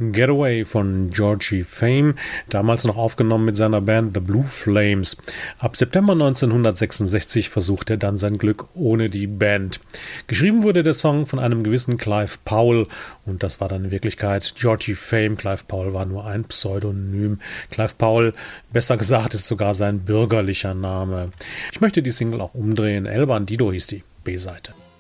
Getaway von Georgie Fame, damals noch aufgenommen mit seiner Band The Blue Flames. Ab September 1966 versuchte er dann sein Glück ohne die Band. Geschrieben wurde der Song von einem gewissen Clive Powell und das war dann in Wirklichkeit Georgie Fame. Clive Powell war nur ein Pseudonym. Clive Powell, besser gesagt, ist sogar sein bürgerlicher Name. Ich möchte die Single auch umdrehen. El Bandido hieß die B-Seite.